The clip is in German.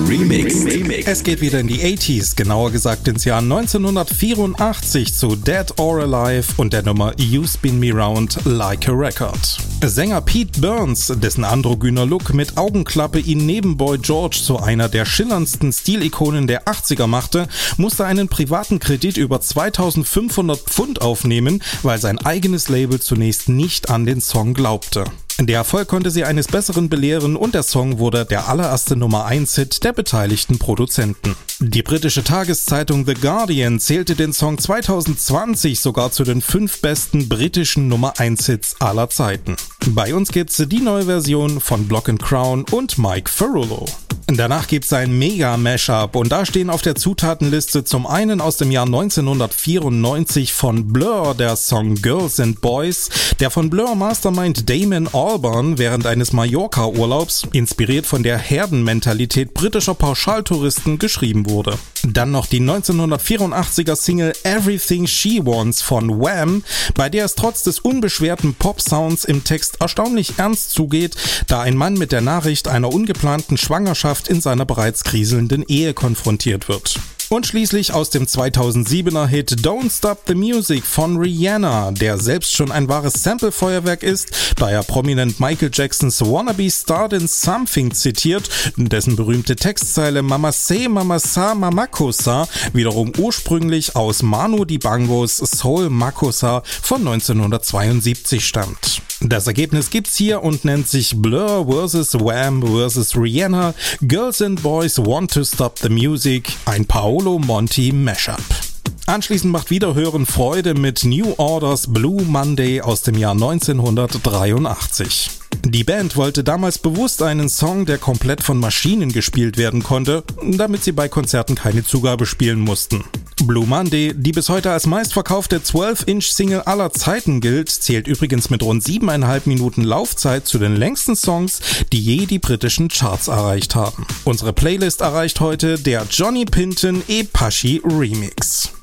Remix. Es geht wieder in die 80s, genauer gesagt ins Jahr 1984 zu Dead or Alive und der Nummer You Spin Me Round Like a Record. Sänger Pete Burns, dessen androgyner Look mit Augenklappe ihn neben Boy George zu einer der schillerndsten Stilikonen der 80er machte, musste einen privaten Kredit über 2500 Pfund aufnehmen, weil sein eigenes Label zunächst nicht an den Song glaubte. Der Erfolg konnte sie eines Besseren belehren und der Song wurde der allererste Nummer-1-Hit der beteiligten Produzenten. Die britische Tageszeitung The Guardian zählte den Song 2020 sogar zu den 5 besten britischen Nummer-1-Hits aller Zeiten. Bei uns gibt's die neue Version von Block & Crown und Mike Ferrullo. Danach gibt's ein Mega-Mashup und da stehen auf der Zutatenliste zum einen aus dem Jahr 1994 von Blur der Song Girls and Boys, der von Blur Mastermind Damon Albarn während eines Mallorca-Urlaubs, inspiriert von der Herdenmentalität britischer Pauschaltouristen, geschrieben wurde. Dann noch die 1984er Single Everything She Wants von Wham, bei der es trotz des unbeschwerten Pop-Sounds im Text erstaunlich ernst zugeht, da ein Mann mit der Nachricht einer ungeplanten Schwangerschaft in seiner bereits kriselnden Ehe konfrontiert wird. Und schließlich aus dem 2007er Hit Don't Stop the Music von Rihanna, der selbst schon ein wahres Sample-Feuerwerk ist, da er prominent Michael Jacksons Wanna Be Startin' Something zitiert, dessen berühmte Textzeile Mama Say Mama Sa Mamakosa wiederum ursprünglich aus Manu Dibangos Soul Makosa von 1972 stammt. Das Ergebnis gibt's hier und nennt sich Blur vs. Wham vs. Rihanna, Girls and Boys Want to Stop the Music, ein Paolo Monti Mashup. Anschließend macht Wiederhören Freude mit New Orders Blue Monday aus dem Jahr 1983. Die Band wollte damals bewusst einen Song, der komplett von Maschinen gespielt werden konnte, damit sie bei Konzerten keine Zugabe spielen mussten. Blue Monday, die bis heute als meistverkaufte 12-Inch-Single aller Zeiten gilt, zählt übrigens mit rund 7,5 Minuten Laufzeit zu den längsten Songs, die je die britischen Charts erreicht haben. Unsere Playlist erreicht heute der Johnny Pinton Epashi Remix.